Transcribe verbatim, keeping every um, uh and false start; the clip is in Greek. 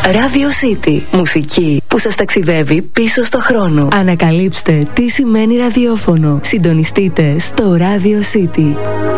Radio City. Μουσική που σας ταξιδεύει πίσω στο χρόνο. Ανακαλύψτε τι σημαίνει ραδιόφωνο. Συντονιστείτε στο Radio City.